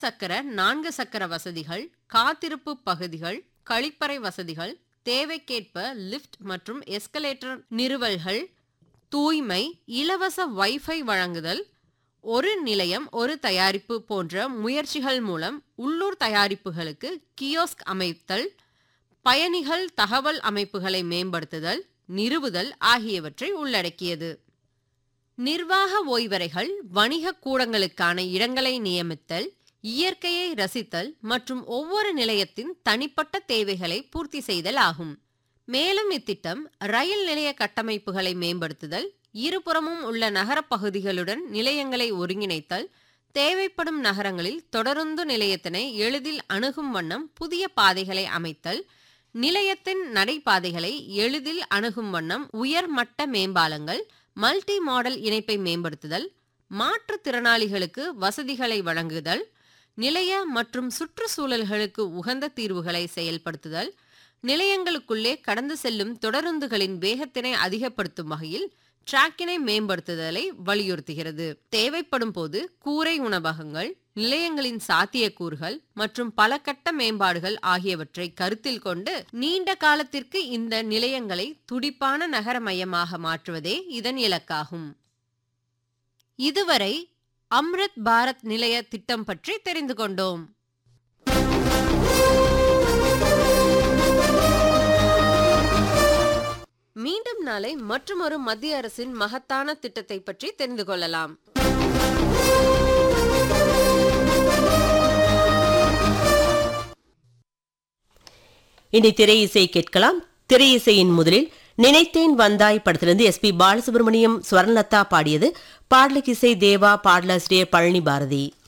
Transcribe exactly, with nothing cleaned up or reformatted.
சக்கர நான்கு சக்கர வசதிகள், காத்திருப்பு பகுதிகள், கழிப்பறை வசதிகள், தேவைக்கேற்ப லிஃப்ட் மற்றும் எஸ்கலேட்டர் நிறுவல்கள், தூய்மை, இலவச வைஃபை வழங்குதல், ஒரு நிலையம் ஒரு தயாரிப்பு போன்ற முயற்சிகள் மூலம் உள்ளூர் தயாரிப்புகளுக்கு கியோஸ்க் அமைத்தல், பயணிகள் தகவல் அமைப்புகளை மேம்படுத்துதல், நிறுவுதல் ஆகியவற்றை உள்ளடக்கியது. நிர்வாக ஓய்வறைகள், வணிக கூடங்களுக்கான இடங்களை நியமித்தல், இயற்கையை ரசித்தல் மற்றும் ஒவ்வொரு நிலையத்தின் தனிப்பட்ட தேவைகளை பூர்த்தி செய்தல் ஆகும். மேலும் இத்திட்டம் ரயில் நிலைய கட்டமைப்புகளை மேம்படுத்துதல், இருபுறமும் உள்ள நகரப் பகுதிகளுடன் நிலையங்களை ஒருங்கிணைத்தல், தேவைப்படும் நகரங்களில் தொடருந்து நிலையத்தினை எளிதில் அணுகும் வண்ணம் புதிய பாதைகளை அமைத்தல், நிலையத்தின் நடைபாதைகளை எளிதில் அணுகும் வண்ணம் உயர்மட்ட மேம்பாலங்கள், மல்டி மாடல் இணைப்பை மேம்படுத்துதல், மாற்றுத்திறனாளிகளுக்கு வசதிகளை வழங்குதல், நிலைய மற்றும் சுற்றுச்சூழல்களுக்கு உகந்த தீர்வுகளை செயல்படுத்துதல், நிலையங்களுக்குள்ளே கடந்து செல்லும் தொடருந்துகளின் வேகத்தினை அதிகப்படுத்தும் வகையில் டிராக்கினை மேம்படுத்துதலை வலியுறுத்துகிறது. தேவைப்படும் போது கூரை உணவகங்கள், நிலையங்களின் சாத்தியக்கூறுகள் மற்றும் பல கட்ட மேம்பாடுகள் ஆகியவற்றை கருத்தில் கொண்டு நீண்ட காலத்திற்கு இந்த நிலையங்களை துடிப்பான நகர மையமாக மாற்றுவதே இதன் இலக்காகும். இதுவரை அம்ரித் பாரத் நிலைய திட்டம் பற்றி தெரிந்து கொண்டோம். மீண்டும் நாளை மற்றுமொரு மத்திய அரசின் மகத்தான திட்டத்தை பற்றி தெரிந்து கொள்ளலாம். இனி திரை இசை கேட்கலாம். திரை இசையின் முதலில் நினைத்தேன் வந்தாய் படத்திலிருந்து எஸ் பி பாலசுப்ரமணியம், ஸ்வர்ணலதா பாடியது. பாடலுக்கு இசை தேவா, பாடலாசிரியர் பழனி பாரதி.